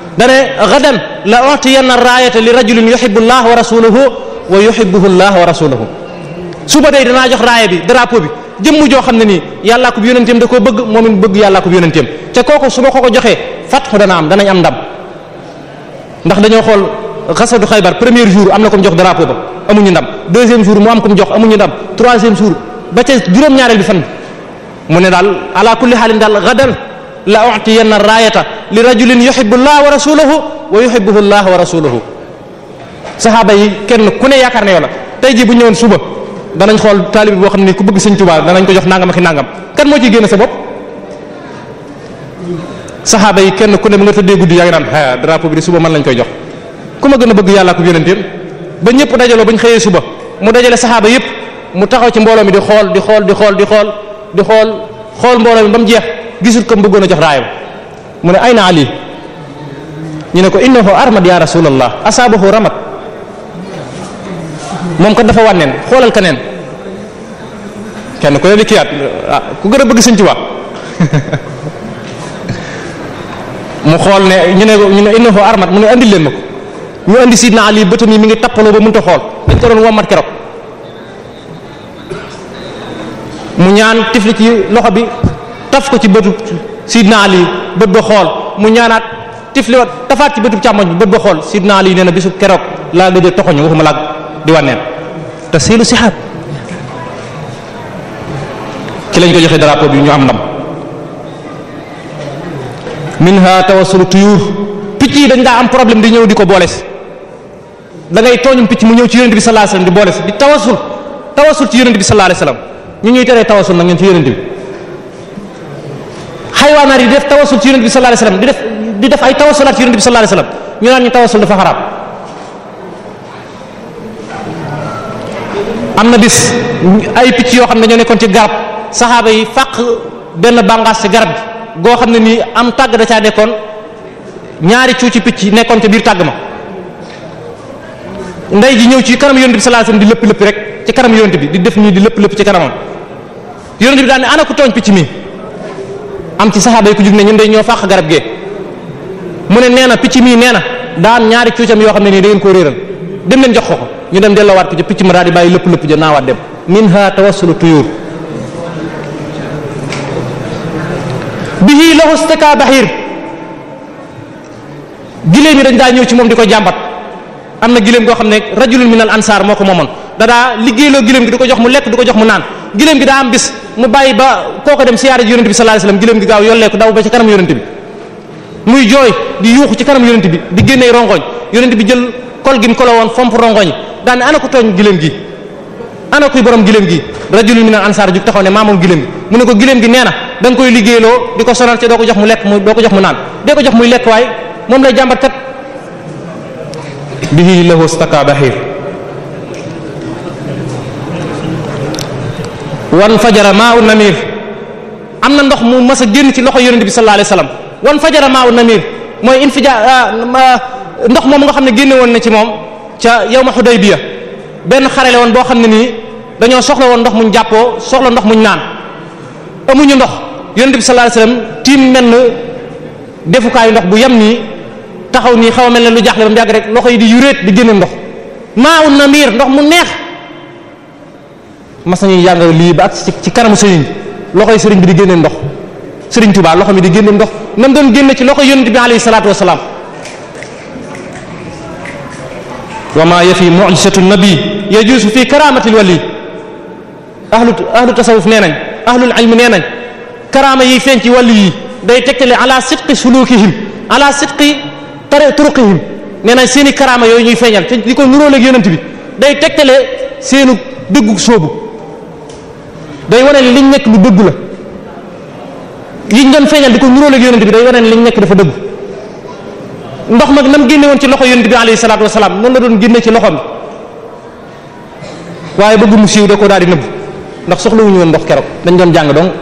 dane gadan la utiyanna raayata li rajulin yuhibbu Allah wa rasuluhu wa yuhibbuhu Allah wa rasuluhu suba day danaa jox raaya bi drapeau bi jëmm joo xam ne nii yàllaa ko yonenteem da koo bëgg moom it bëgg yàllaa ko yonenteem te kooku su ma ko joxee fatxu dana am danañ am ndam ndax dañoo xool xasadu Xaybar premier jour am na ko mu jox drapeau ba amuñu ndam deuxième jour mu am ko mu jox amuñu ndam troisième jour ba ca juróom-ñaareel bi fan mu ne daal ala kulli xaalin daal gadan la utiyanna raayata li rajulin yuhibbu Allah wa rasuluhu wa yuhibbuhu Allah wa rasuluhu saxaaba yi kenn ku ne yaakaar ne yow la tey jii bu ñëwoon suba danañ xool taalibi boo xam ne ku bëgg Sëriñ Tuubaa danañ ko jox nangam ak nangam kan moo ciy génn sa bopp saxaaba yi kenn ku ne bu nga tëddee guddi yaa ngi naan drapeau bi di suba man lañ koy jox ku ma gën a bëgg yàlla ko yonenteem ba ñëpp dajaloo bañ xëyee suba mu dajale saxaaba yëpp mu taxaw ci mbooloo mi di xool mbooloo mi ba mu jeex gisul ko mu bëggoon a jox raaya mu ne ayna Ali ñu ne ko innahu armad ya rasulallah asaabahu ramat moom kat dafa wànneen xoolal keneen kenn ku ne di kiyaat ku gën a bëgg Sëriñ Tuubaa mu xool ne ñu ne innahu armat mu ne andil leen ma ko ñu andi sidna Ali bëtam yi mi ngi tappaloo ba mënut a xool dañ ko doon wommat keroog mu ñaan tifli ci loxo bi taf ko ci bëtu sidna Ali bët ba xool mu ñaanaat tifli wat tafaat ci bëtu càmmoñ bi bët ba xool sidna Ali nee na bisu keroog laa gëj a toxoñu waxuma laag di wànneen te siilu sixaat ci lañ ko joxe drapeau bi ñu am ndam minha tawassulu tuyur picc yi dañ daa am problème di ñëw di ko booles da ngay tooñum picc mu ñëw ci yonent bi sallallahu alayhi wasallam di booles di tawasul ci yonent bi sallallahu alayhi wasallam ñu ñuy teree tawasul nag ñun ci yonent bi xaywaanaat yi di def tawasul ci yonent bi sallallahu alayhi wasallam di def ay tawasulaat ci yonent bi sallallahu alayhi wasallam ñu naan ñu tawasul dafa xaraam am na bis ay picc yoo xam ne ñoo nekkoon ci garab saxaaba yi fàq benn bàngaas ci garab gi goo xam ne nii am tàgg da caa nekkoon ñaari cuuci picc nekkoon ca biir tàgg ma ndey ji ñëw ci kanam yonent bi sallallahu alayhi wasallam di lëpp rek ci kanam yonent bi di def nii di lëpp ci kanamam yonent bi daal ne ana ku tooñ picc mi am ci saxaaba yi ku jug ne ñun day ñoo fàq garab gee mu ne nee na picc mii nee na daa am ñaari cuucam yoo xam ne nii da ngeen koo réeral dem leen jox ko ñu dem delloowaat ko ca picc ma daal di bàyyi lëpp ja naawaat dem minha tawassulu tuyur bihi lahu istaka bahir giléem yi dañ daa ñëw ci moom di ko jàmbat am na giléem goo xam ne rajulun min al ansar moo ko moomoon dadaa liggéeyloo giléem gi di ko jox mu lekk di ko jox mu naan giléem gi daa am bis mu bàyyi ba kooko dem siyaare ji yonent bi sallallahu alayhi wasallam giléem gi gaaw yolleeku daw ba ci kanam yonent bi muy jooy di yuuxu ci kanam yonent bi di génnee rongoñ yonent bi jël kol gi mu kolo woon fomp rongoñ daan ne ana ko tooñ giléem gi ana kuy borom giléem gi rajulun min al ansar jug taxaw ne maa moom giléem gi mu ne ko giléem gi nee na da nga koy liggéeyloo di ko sonal ci doo ko jox mu lekk doo ko jox mu naan dee ko jox muy lekk waaye moom lay jàmbat kat bihi lahu staka bahir wan fajara ma'u namir am na ndox mu mas a génn ci loxo yonent bi sallallahu alayhi wasallam wan fajara ma'u namir mooy ndox moom nga xam ne génne woon na ci moom ca yawma Hudaybiya benn xarele woon boo xam ne nii dañoo soxla woon ndox muñ jàppoo soxla ndox muñ naan amuñu ndox yonent bi sallallahu alayhi wasallam tiim menn defukaayu ndox bu yem nii taxaw nii xaw a mel ne lu jaaxle ba mu yàgg rek loxo yi di yuréet di génne ndox ma'u namir ndox mu neex mas nañuy jàng lii ba ak ci kanamu sëriñ loxoy sëriñ bi di génne ndox sëriñ Tuubaa loxo mi di génne ndox nam doon génne ci loxo yonent bi alayhi salaatu wasalaam wa ma yafi mu'jizatu nabi yajuusu fi karamatil wali ahlu tasawuf nee nañ ahlul ilm nee nañ karaama yi feeñ ci wàllu yi day tegtale ala sidqi sulukihim ala sidqi turuqihim nee nañ seeni karaama yooyu ñuy feeñal te di ko nuróoleeg yonent bi day tegtale seenu dëggu soobu day wane ne liñ nekk lu dëgg la yiñ doon feeñal di ko nuróoleeg yonent bi day wane ne liñ nekk dafa dëgg ndox mag nam génne woon ci loxo yonent bi alayhi salaatu wasalaam noonu la doon génne ci loxoom waaye bëgg mu siiw da ko daal di nëbb ndax soxlawuñu woon ndox keroog dañ doon jàng donc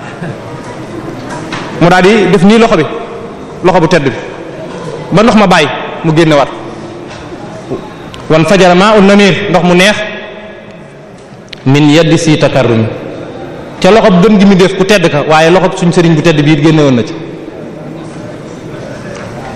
mu daal di def nii loxo bi loxo bu tedd bi ba ndox ma bàyyi mu génne waat wan fajara ma'u namir ndox mu neex min yaddi si takarrum ca loxob gën gi mu def ku tedd ka waaye loxob suñ sëriñ bu tedd bi it génne woon na ci